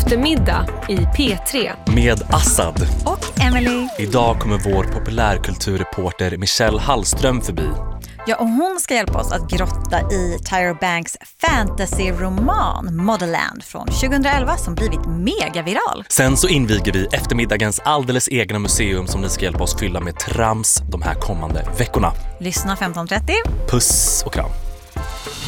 eftermiddag i P3 med Assad och Emily. Idag kommer vår populärkulturreporter Michelle Hallström förbi. Ja, och hon ska hjälpa oss att grotta i Tyra Banks fantasy-roman Motherland från 2011 som blivit megaviral. Sen så inviger vi eftermiddagens alldeles egna museum som ni ska hjälpa oss fylla med trams de här kommande veckorna. Lyssna 15:30. Puss och kram.